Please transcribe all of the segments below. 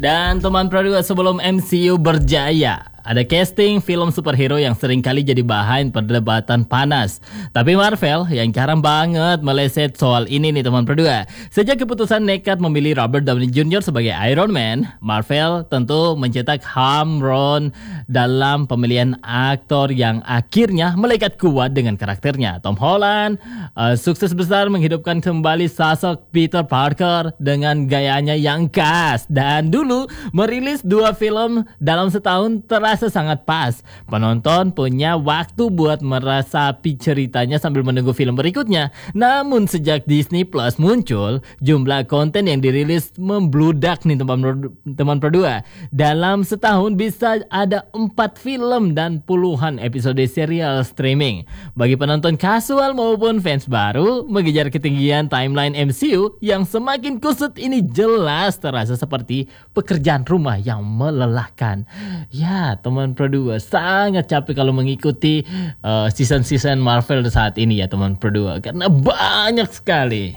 Dan teman produk sebelum MCU berjaya, ada casting film superhero yang seringkali jadi bahan perdebatan panas. Tapi Marvel yang jarang banget meleset soal ini nih teman berdua. Sejak keputusan nekat memilih Robert Downey Jr. sebagai Iron Man, Marvel tentu mencetak home run dalam pemilihan aktor yang akhirnya melekat kuat dengan karakternya. Tom Holland sukses besar menghidupkan kembali sosok Peter Parker dengan gayanya yang khas. Dan dulu merilis 2 film dalam setahun terasa sangat pas. Penonton punya waktu buat merasapi ceritanya sambil menunggu film berikutnya. Namun sejak Disney Plus muncul, jumlah konten yang dirilis membludak nih teman berdua. Dalam setahun bisa ada 4 film dan puluhan episode serial streaming. Bagi penonton kasual maupun fans baru, mengejar ketinggian timeline MCU yang semakin kusut ini jelas terasa seperti pekerjaan rumah yang melelahkan. Ya, teman berdua sangat capek kalau mengikuti season-season Marvel saat ini ya teman berdua, karena banyak sekali.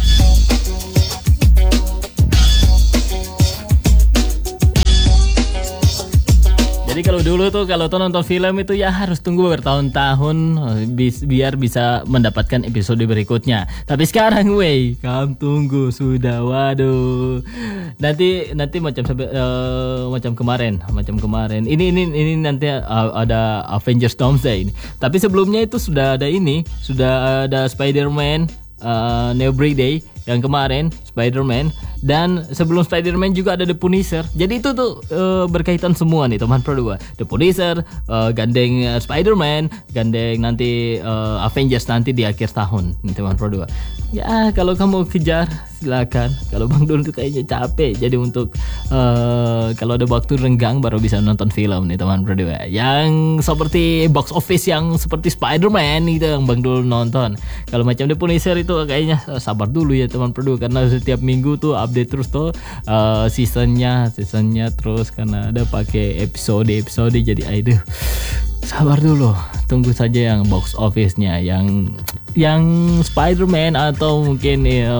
Jadi kalau dulu tuh kalau nonton film itu ya harus tunggu bertahun-tahun biar bisa mendapatkan episode berikutnya. Tapi sekarang kamu tunggu sudah, waduh. Nanti macam kemarin. Ini nanti ada Avengers Doomsday ini. Tapi sebelumnya itu sudah ada Spider-Man New Day yang kemarin Spider-Man, dan sebelum Spider-Man juga ada The Punisher. Jadi itu tuh berkaitan semua nih teman berdua. The Punisher gandeng Spider-Man, gandeng nanti Avengers nanti di akhir tahun nih teman berdua. Ya kalau kamu kejar silakan. Kalau Bang Dul tuh kayaknya capek. Jadi untuk kalau ada waktu renggang baru bisa nonton film nih teman berdua. Yang seperti box office yang seperti Spider-Man itu yang Bang Dul nonton. Kalau macam The Punisher itu kayaknya sabar dulu ya teman berdua, karena setiap minggu tuh update terus tuh seasonnya terus, karena ada pakai episode jadi aduh sabar dulu, tunggu saja yang box office-nya yang Spider-Man atau mungkin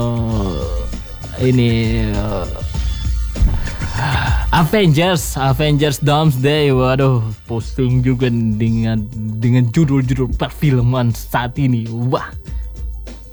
Avengers Doomsday. Waduh, posting juga dengan judul-judul perfilman saat ini. Wah,